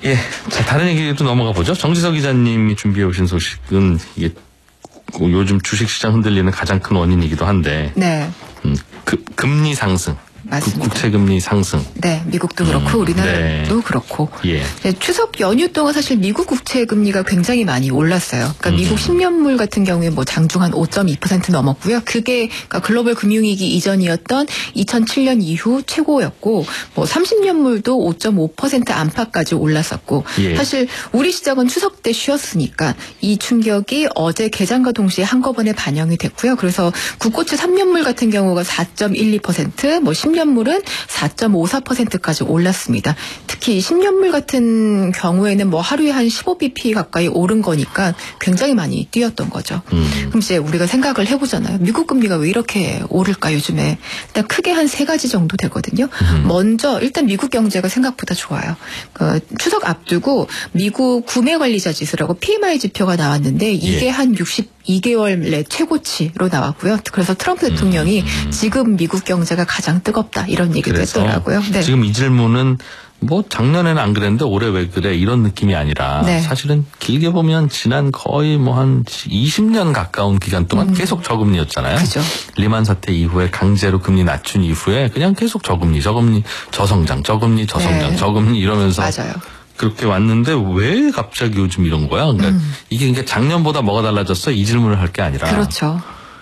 예, 자 다른 얘기도 넘어가 보죠. 정지석 기자님이 준비해 오신 소식은 이게 요즘 주식시장 흔들리는 가장 큰 원인이기도 한데, 네. 금리 상승. 맞습니다. 국채금리 상승. 네, 미국도 그렇고 우리나라도 네. 그렇고. 예. 네, 추석 연휴 동안 사실 미국 국채금리가 굉장히 많이 올랐어요. 그러니까 미국 10년물 같은 경우에 뭐 장중 한 5.2% 넘었고요. 그게 그러니까 글로벌 금융위기 이전이었던 2007년 이후 최고였고, 뭐 30년물도 5.5% 안팎까지 올랐었고, 예. 사실 우리 시장은 추석 때 쉬었으니까 이 충격이 어제 개장과 동시에 한꺼번에 반영이 됐고요. 그래서 국고채 3년물 같은 경우가 4.12%, 뭐 10년물은 4.54%까지 올랐습니다. 특히 10년물 같은 경우에는 뭐 하루에 한 15bp 가까이 오른 거니까 굉장히 많이 뛰었던 거죠. 그럼 이제 우리가 생각을 해보잖아요. 미국 금리가 왜 이렇게 오를까 요즘에. 일단 크게 한 세 가지 정도 되거든요. 먼저 일단 미국 경제가 생각보다 좋아요. 추석 앞두고 미국 구매관리자 지수라고 PMI 지표가 나왔는데 이게 한 62개월 내 최고치로 나왔고요. 그래서 트럼프 대통령이 지금 미국 경제가 가장 뜨겁다 이런 얘기도 했더라고요. 네. 지금 이 질문은 뭐 작년에는 안 그랬는데 올해 왜 그래 이런 느낌이 아니라 네. 사실은 길게 보면 지난 거의 뭐 한 20년 가까운 기간 동안 계속 저금리였잖아요. 그죠. 리만 사태 이후에 강제로 금리 낮춘 이후에 그냥 계속 저금리 저성장 저금리 저성장 네. 저금리 이러면서 맞아요. 그렇게 왔는데 왜 갑자기 요즘 이런 거야? 그러니까 이게 작년보다 뭐가 달라졌어? 이 질문을 할 게 아니라. 그렇죠.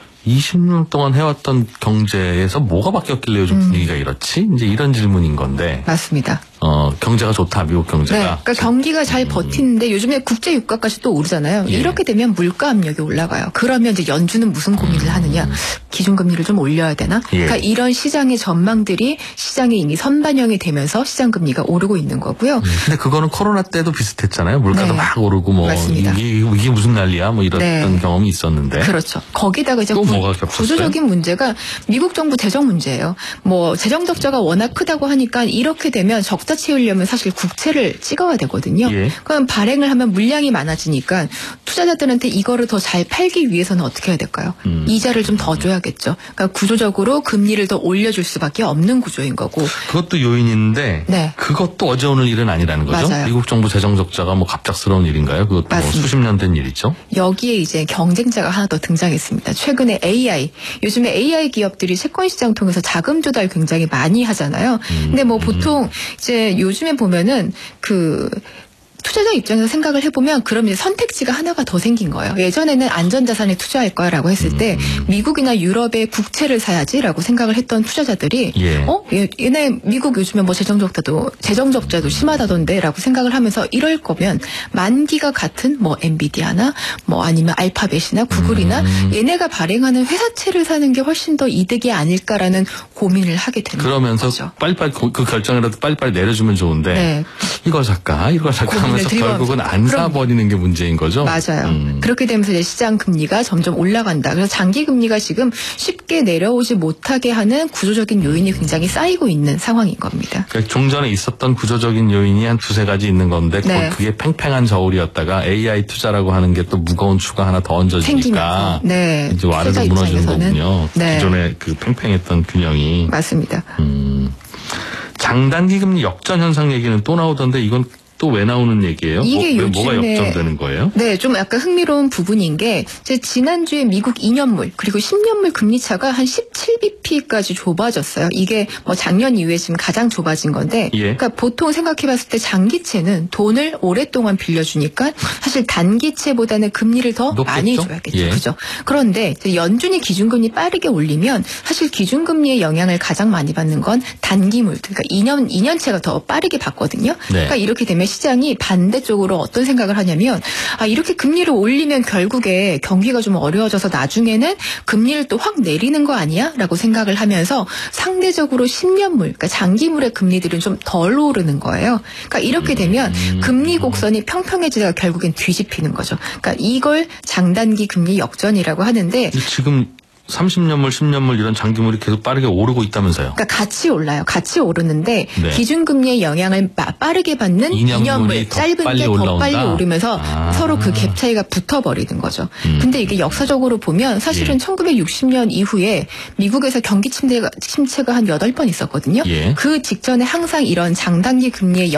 20년 동안 해왔던 경제에서 뭐가 바뀌었길래 요즘 분위기가 이렇지? 이제 이런 질문인 건데. 맞습니다. 경제가 좋다, 미국 경제가. 네, 그러니까 경기가 잘 버티는데 요즘에 국제 유가까지 또 오르잖아요. 예. 이렇게 되면 물가 압력이 올라가요. 그러면 이제 연준은 무슨 고민을 하느냐? 기준금리를 좀 올려야 되나? 예. 그러니까 이런 시장의 전망들이 시장에 이미 선반영이 되면서 시장 금리가 오르고 있는 거고요. 근데 그거는 코로나 때도 비슷했잖아요. 물가도 네. 막 오르고 뭐 맞습니다. 이게 무슨 난리야? 뭐 이랬던 네. 경험이 있었는데. 그렇죠. 거기다가 이제 또 뭐가 겹쳤어요? 구조적인 문제가 미국 정부 재정 문제예요. 뭐 재정 적자가 워낙 크다고 하니까 이렇게 되면 적자 채우려면 사실 국채를 찍어야 되거든요. 예. 그럼 발행을 하면 물량이 많아지니까 투자자들한테 이거를 더 잘 팔기 위해서는 어떻게 해야 될까요? 이자를 좀 더 줘야겠죠. 그러니까 구조적으로 금리를 더 올려줄 수밖에 없는 구조인 거고. 그것도 요인인데 네. 그것도 어제 오늘 일은 아니라는 거죠. 맞아요. 미국 정부 재정 적자가 뭐 갑작스러운 일인가요? 그것도 뭐 맞습니다. 수십 년 된 일이죠. 여기에 이제 경쟁자가 하나 더 등장했습니다. 최근에 AI. 요즘에 AI 기업들이 채권 시장 통해서 자금 조달 굉장히 많이 하잖아요. 근데 뭐 보통 이제 요즘에 보면은 투자자 입장에서 생각을 해보면 그럼 이제 선택지가 하나가 더 생긴 거예요. 예전에는 안전자산에 투자할 거라고 했을 때 미국이나 유럽의 국채를 사야지라고 생각을 했던 투자자들이 예. 얘네 미국 요즘에 뭐 재정 적자도 심하다던데라고 생각을 하면서 이럴 거면 만기가 같은 뭐 엔비디아나 뭐 아니면 알파벳이나 구글이나 얘네가 발행하는 회사채를 사는 게 훨씬 더 이득이 아닐까라는 고민을 하게 되는 그러면서 거죠. 빨리빨리 그 결정이라도 빨리빨리 내려주면 좋은데 네. 이걸 살까 하면서 결국은 안 사버리는 게 문제인 거죠. 맞아요. 그렇게 되면서 이제 시장 금리가 점점 올라간다. 그래서 장기 금리가 지금 쉽게 내려오지 못하게 하는 구조적인 요인이 굉장히 쌓이고 있는 상황인 겁니다. 그러니까 종전에 있었던 구조적인 요인이 한 두세 가지 있는 건데 네. 그게 팽팽한 저울이었다가 AI 투자라고 하는 게 또 무거운 추가 하나 더 얹어지니까 생기면서 네. 이제 와르르 무너지는 거군요. 네. 기존에 그 팽팽했던 균형이. 맞습니다. 장단기 금리 역전 현상 얘기는 또 나오던데 이건 또 왜 나오는 얘기예요? 이게 뭐가 요즘에 역전되는 거예요? 네, 좀 약간 흥미로운 부분인 게 이제 지난주에 미국 2년물 그리고 10년물 금리 차가 한 17bp까지 좁아졌어요. 이게 뭐 작년 이후에 지금 가장 좁아진 건데, 예. 그러니까 보통 생각해봤을 때 장기채는 돈을 오랫동안 빌려주니까 사실 단기채보다는 금리를 더 높겠죠? 많이 줘야겠죠, 예. 그죠? 그런데 이제 연준이 기준금리 빠르게 올리면 사실 기준금리의 영향을 가장 많이 받는 건 단기물, 그러니까 2년채가 더 빠르게 받거든요. 네. 그러니까 이렇게 되면 시장이 반대쪽으로 어떤 생각을 하냐면 이렇게 금리를 올리면 결국에 경기가 좀 어려워져서 나중에는 금리를 또 확 내리는 거 아니야? 라고 생각을 하면서 상대적으로 10년물, 그러니까 장기물의 금리들은 좀 덜 오르는 거예요. 그러니까 이렇게 되면 금리 곡선이 평평해지다가 결국엔 뒤집히는 거죠. 그러니까 이걸 장단기 금리 역전이라고 하는데 지금 30년물, 10년물 이런 장기물이 계속 빠르게 오르고 있다면서요. 그러니까 같이 올라요. 같이 오르는데 네. 기준금리의 영향을 빠르게 받는 2년물이 2년물 짧은 게 더 빨리 오르면서 서로 그 갭 차이가 붙어버리는 거죠. 근데 이게 역사적으로 보면 사실은 1960년 이후에 미국에서 경기 침체가 한 8번 있었거든요. 예. 그 직전에 항상 이런 장단기 금리의